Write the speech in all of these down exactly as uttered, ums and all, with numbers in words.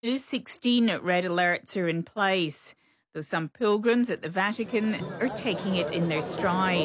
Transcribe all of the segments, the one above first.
New sixteen red alerts are in place, though some pilgrims at the Vatican are taking it in their stride.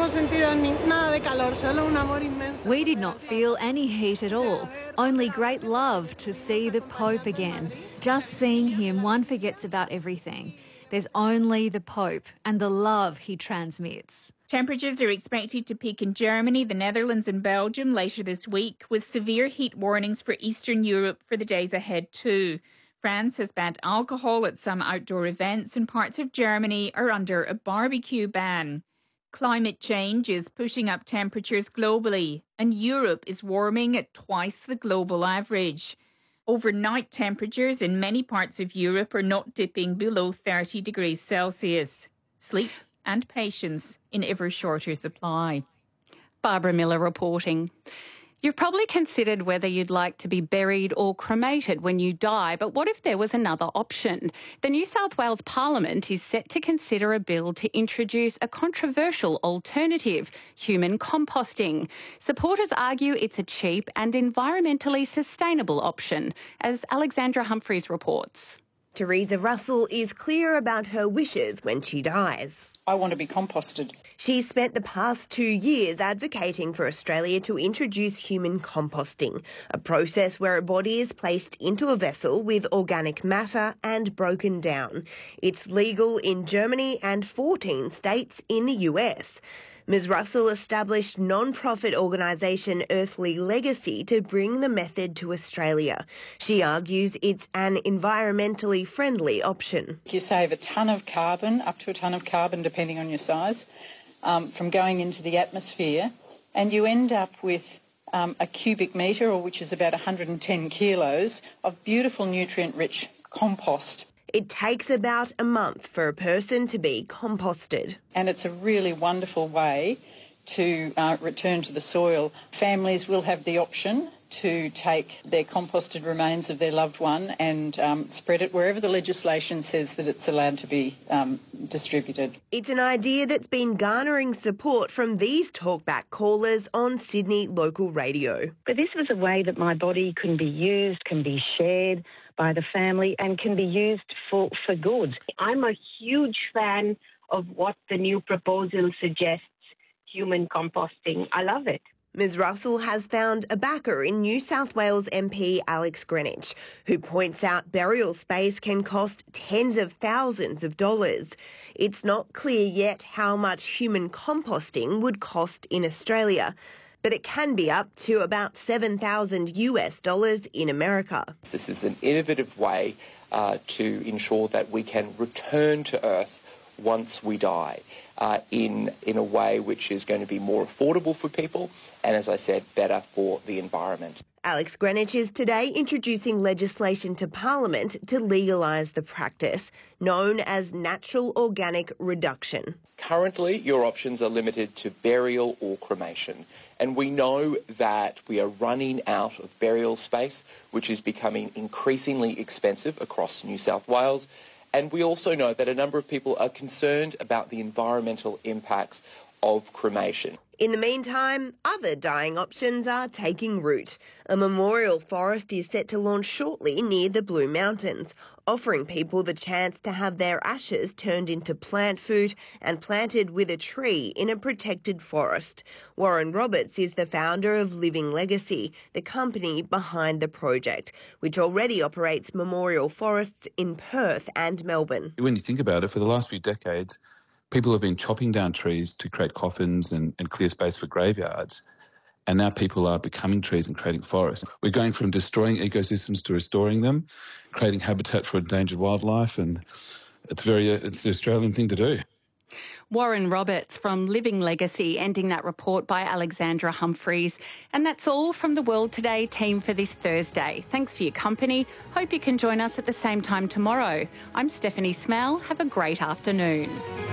We did not feel any heat at all, only great love to see the Pope again. Just seeing him, one forgets about everything. There's only the Pope and the love he transmits. Temperatures are expected to peak in Germany, the Netherlands and Belgium later this week, with severe heat warnings for Eastern Europe for the days ahead too. France has banned alcohol at some outdoor events and parts of Germany are under a barbecue ban. Climate change is pushing up temperatures globally, and Europe is warming at twice the global average. Overnight temperatures in many parts of Europe are not dipping below thirty degrees Celsius. Sleep and patience in ever shorter supply. Barbara Miller reporting. You've probably considered whether you'd like to be buried or cremated when you die, but what if there was another option? The New South Wales Parliament is set to consider a bill to introduce a controversial alternative, human composting. Supporters argue it's a cheap and environmentally sustainable option, as Alexandra Humphreys reports. Teresa Russell is clear about her wishes when she dies. I want to be composted. She's spent the past two years advocating for Australia to introduce human composting, a process where a body is placed into a vessel with organic matter and broken down. It's legal in Germany and fourteen states in the U S. Miz Russell established non-profit organisation Earthly Legacy to bring the method to Australia. She argues it's an environmentally friendly option. You save a tonne of carbon, up to a tonne of carbon depending on your size, um, from going into the atmosphere, and you end up with um, a cubic metre, or which is about one hundred ten kilos, of beautiful nutrient-rich compost. It takes about a month for a person to be composted. And it's a really wonderful way to uh, return to the soil. Families will have the option to take their composted remains of their loved one and um, spread it wherever the legislation says that it's allowed to be um, distributed. It's an idea that's been garnering support from these talkback callers on Sydney local radio. But this was a way that my body can be used, can be shared by the family and can be used for, for good. I'm a huge fan of what the new proposal suggests, human composting. I love it. Miz Russell has found a backer in New South Wales M P Alex Greenwich, who points out burial space can cost tens of thousands of dollars. It's not clear yet how much human composting would cost in Australia, but it can be up to about seven thousand US dollars in America. This is an innovative way uh, to ensure that we can return to Earth once we die uh, in, in a way which is going to be more affordable for people and, as I said, better for the environment. Alex Greenwich is today introducing legislation to Parliament to legalise the practice, known as natural organic reduction. Currently, your options are limited to burial or cremation, and we know that we are running out of burial space, which is becoming increasingly expensive across New South Wales, and we also know that a number of people are concerned about the environmental impacts of cremation. In the meantime, other dying options are taking root. A memorial forest is set to launch shortly near the Blue Mountains, offering people the chance to have their ashes turned into plant food and planted with a tree in a protected forest. Warren Roberts is the founder of Living Legacy, the company behind the project, which already operates memorial forests in Perth and Melbourne. When you think about it, for the last few decades, people have been chopping down trees to create coffins and, and clear space for graveyards. And now people are becoming trees and creating forests. We're going from destroying ecosystems to restoring them, creating habitat for endangered wildlife, and it's very uh, it's the Australian thing to do. Warren Roberts from Living Legacy, ending that report by Alexandra Humphreys. And that's all from the World Today team for this Thursday. Thanks for your company. Hope you can join us at the same time tomorrow. I'm Stephanie Smell. Have a great afternoon.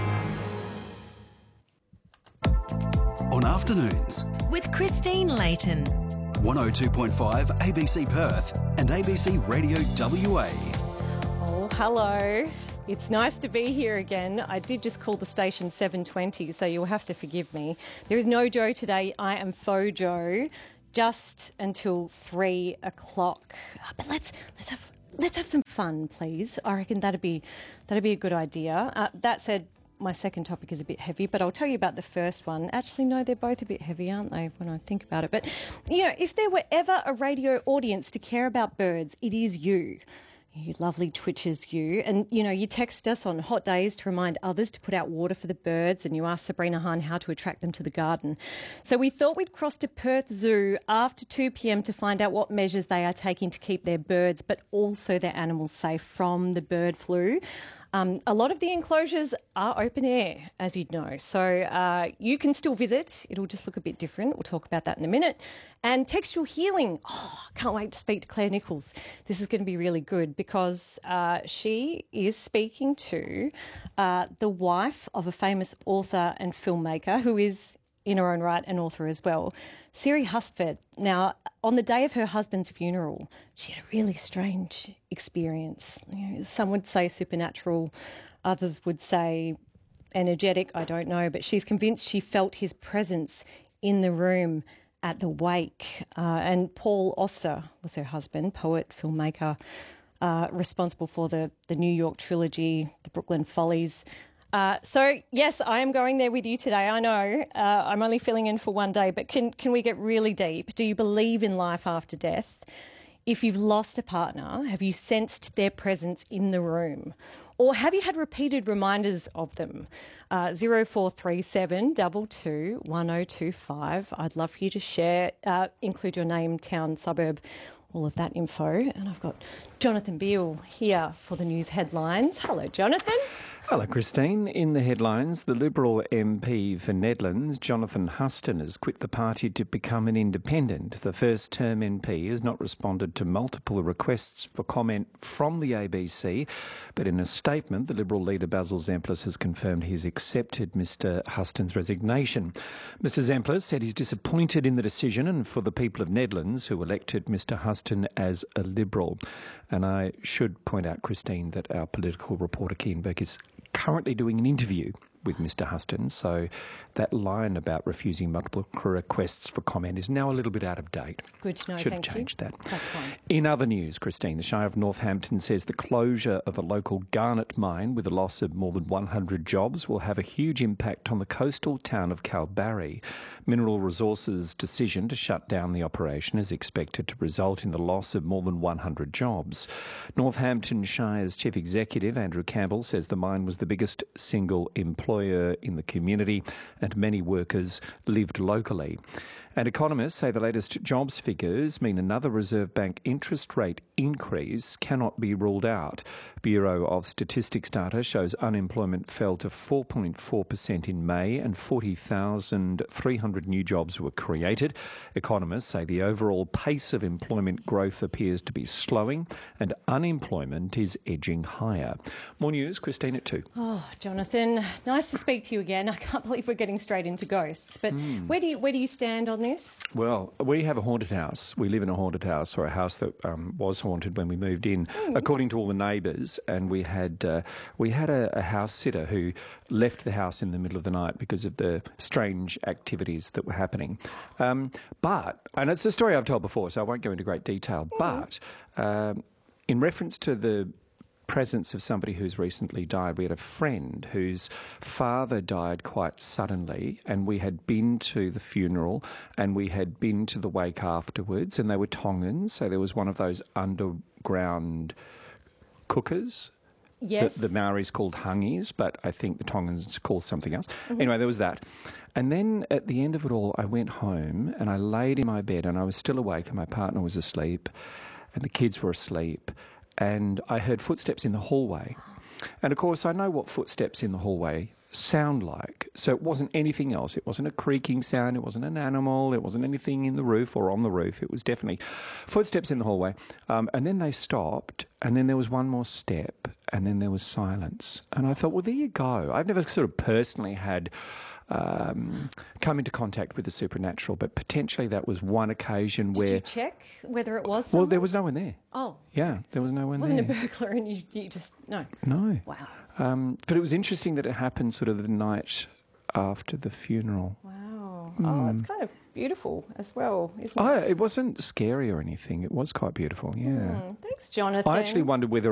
On Afternoons with Christine Layton. one oh two point five A B C Perth and A B C Radio W A. Oh, hello. It's nice to be here again. I did just call the station seven twenty, so you'll have to forgive me. There is no Joe today. I am faux Joe, just until three o'clock. But let's let's have let's have some fun, please. I reckon that'd be that'd be a good idea. Uh, that said, my second topic is a bit heavy, but I'll tell you about the first one. Actually, no, they're both a bit heavy, aren't they, when I think about it? But, you know, if there were ever a radio audience to care about birds, it is you. You lovely twitchers, you. And, you know, you text us on hot days to remind others to put out water for the birds, and you ask Sabrina Hahn how to attract them to the garden. So we thought we'd cross to Perth Zoo after two p.m. to find out what measures they are taking to keep their birds, but also their animals safe from the bird flu. Um, a lot of the enclosures are open air, as you'd know, so uh, you can still visit. It'll just look a bit different. We'll talk about that in a minute. And textual healing. Oh, I can't wait to speak to Claire Nichols. This is going to be really good because uh, she is speaking to uh, the wife of a famous author and filmmaker who is, in her own right, an author as well, Siri Hustvedt. Now, on the day of her husband's funeral, she had a really strange experience. You know, some would say supernatural, others would say energetic, I don't know, but she's convinced she felt his presence in the room at the wake. Uh, and Paul Auster was her husband, poet, filmmaker, uh, responsible for the, the New York trilogy, the Brooklyn Follies. Uh, so, yes, I am going there with you today. I know uh, I'm only filling in for one day, but can, can we get really deep? Do you believe in life after death? If you've lost a partner, have you sensed their presence in the room? Or have you had repeated reminders of them? Uh, zero four three seven two two one zero two five. I'd love for you to share, uh, include your name, town, suburb, all of that info. And I've got Jonathan Beale here for the news headlines. Hello, Jonathan. Hello, Christine. In the headlines, the Liberal M P for Nedlands, Jonathan Huston, has quit the party to become an independent. The first-term M P has not responded to multiple requests for comment from the A B C, but in a statement, the Liberal leader Basil Zemplis has confirmed he's accepted Mr Huston's resignation. Mr Zemplis said he's disappointed in the decision and for the people of Nedlands who elected Mr Huston as a Liberal. And I should point out, Christine, that our political reporter Kean Burke is currently doing an interview with Mr Huston, so that line about refusing multiple requests for comment is now a little bit out of date. Good to know, Should thank have changed you. that. That's fine. In other news, Christine, the Shire of Northampton says the closure of a local garnet mine with a loss of more than one hundred jobs will have a huge impact on the coastal town of Kalbarri. Mineral Resources' decision to shut down the operation is expected to result in the loss of more than one hundred jobs. Northampton Shire's Chief Executive, Andrew Campbell, says the mine was the biggest single employer in the community and many workers lived locally. And economists say the latest jobs figures mean another Reserve Bank interest rate increase cannot be ruled out. Bureau of Statistics data shows unemployment fell to four point four percent in May and forty thousand three hundred new jobs were created. Economists say the overall pace of employment growth appears to be slowing and unemployment is edging higher. More news, Christine, at two. Oh, Jonathan, nice to speak to you again. I can't believe we're getting straight into ghosts. But mm. where do you where do you stand on this? Well, we have a haunted house. We live in a haunted house, or a house that um, was haunted when we moved in, mm. according to all the neighbours. And we had uh, we had a, a house sitter who left the house in the middle of the night because of the strange activities that were happening. Um, but, and it's a story I've told before, so I won't go into great detail. Mm. But um, in reference to the presence of somebody who's recently died, we had a friend whose father died quite suddenly, and we had been to the funeral and we had been to the wake afterwards, and they were Tongans, so there was one of those underground cookers. Yes. The, the Maoris called hangis, but I think the Tongans called something else. Mm-hmm. Anyway, there was that. And then at the end of it all, I went home and I laid in my bed and I was still awake and my partner was asleep and the kids were asleep. And I heard footsteps in the hallway. And, of course, I know what footsteps in the hallway sound like. So it wasn't anything else. It wasn't a creaking sound. It wasn't an animal. It wasn't anything in the roof or on the roof. It was definitely footsteps in the hallway. Um, and then they stopped, and then there was one more step, and then there was silence. And I thought, well, there you go. I've never sort of personally had Um, come into contact with the supernatural, but potentially that was one occasion Did where... Did you check whether it was Well, someone? there was no one there. Oh. Yeah, there was no one wasn't there. Wasn't a burglar and you, you just... No. No. Wow. Um, but it was interesting that it happened sort of the night after the funeral. Wow. Mm. Oh, it's kind of beautiful as well, isn't Oh, it? it wasn't scary or anything. It was quite beautiful, yeah. Mm, thanks, Jonathan. I actually wondered whether